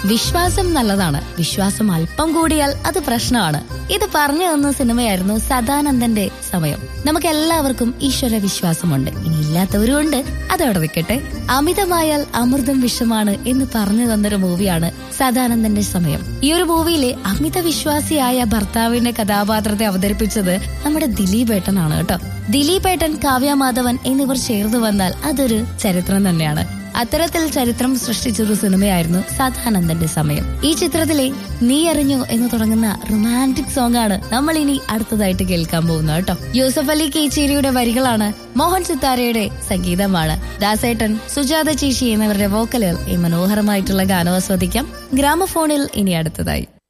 വിശ്വാസം നല്ലതാണ്, വിശ്വാസം അല്പം കൂടിയാൽ അത് പ്രശ്നമാണ്. ഇത് പറഞ്ഞു തന്ന സിനിമയായിരുന്നു സദാനന്ദന്റെ സമയം. നമുക്ക് എല്ലാവർക്കും ഈശ്വര വിശ്വാസമുണ്ട്, ഇനി ഇല്ലാത്തവരുമുണ്ട്, അതവിടെ നിൽക്കട്ടെ. അമിതമായാൽ അമൃതം വിഷമാണ് എന്ന് പറഞ്ഞു തന്നൊരു മൂവിയാണ് സദാനന്ദന്റെ സമയം. ഈ ഒരു മൂവിയിലെ അമിത വിശ്വാസിയായ ഭർത്താവിന്റെ കഥാപാത്രത്തെ അവതരിപ്പിച്ചത് നമ്മുടെ ദിലീപേട്ടനാണ് കേട്ടോ. ദിലീപേട്ടൻ, കാവ്യ മാധവൻ എന്നിവർ ചേർന്ന് വന്നാൽ അതൊരു ചരിത്രം തന്നെയാണ്. അത്തരത്തിൽ ചരിത്രം സൃഷ്ടിച്ചൊരു സിനിമയായിരുന്നു സദാനന്ദന്റെ സമയം. ഈ ചിത്രത്തിലെ നീ അറിഞ്ഞോ എന്ന് തുടങ്ങുന്ന റൊമാൻറ്റിക് സോങ് ആണ് നമ്മൾ ഇനി അടുത്തതായിട്ട് കേൾക്കാൻ പോകുന്നത് കേട്ടോ. യൂസഫ് അലി കേച്ചേരിയുടെ വരികളാണ്, മോഹൻ സിത്താരയുടെ സംഗീതമാണ്. ദാസേട്ടൻ, സുജാത ചേച്ചി എന്നിവരുടെ വോക്കലുകൾ ഈ മനോഹരമായിട്ടുള്ള ഗാനം ആസ്വദിക്കാം ഗ്രാമഫോണിൽ ഇനി അടുത്തതായി.